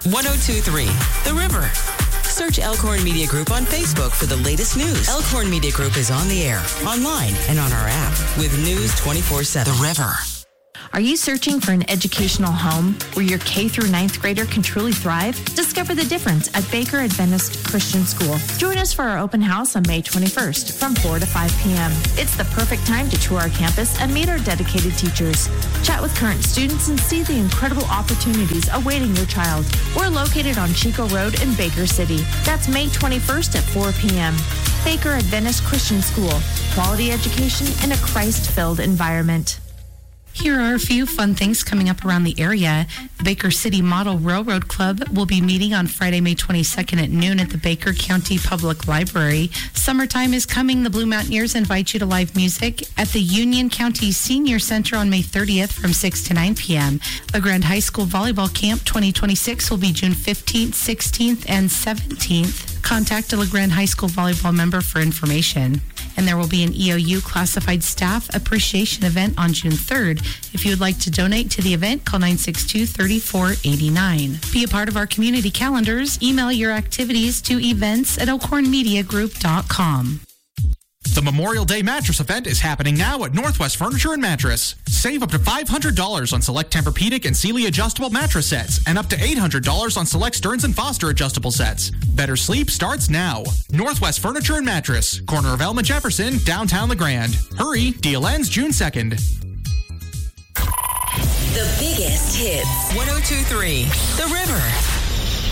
1023 The River. Search Elkhorn Media Group on Facebook for the latest news. Elkhorn Media Group is on the air, online, and on our app with news 24/7. The River. Are you searching for an educational home where your K through 9th grader can truly thrive? Discover the difference at Baker Adventist Christian School. Join us for our open house on May 21st from 4 to 5 p.m. It's the perfect time to tour our campus and meet our dedicated teachers. Chat with current students and see the incredible opportunities awaiting your child. We're located on Chico Road in Baker City. That's May 21st at 4 p.m. Baker Adventist Christian School. Quality education in a Christ-filled environment. Here are a few fun things coming up around the area. The Baker City Model Railroad Club will be meeting on Friday, May 22nd at noon at the Baker County Public Library. Summertime is coming. The Blue Mountaineers invite you to live music at the Union County Senior Center on May 30th from 6 to 9 p.m. LeGrand High School Volleyball Camp 2026 will be June 15th, 16th, and 17th. Contact a LeGrand High School volleyball member for information. And there will be an EOU Classified Staff Appreciation event on June 3rd. If you would like to donate to the event, call 962-3489. Be a part of our community calendars. Email your activities to events@elkhornmediagroup.com. The Memorial Day Mattress event is happening now at Northwest Furniture and Mattress. Save up to $500 on select Tempur-Pedic and Sealy adjustable mattress sets and up to $800 on select Stearns & Foster adjustable sets. Better sleep starts now. Northwest Furniture and Mattress, corner of Elma Jefferson, downtown LeGrand. Hurry, deal ends June 2nd. The biggest hits. 1023 The River.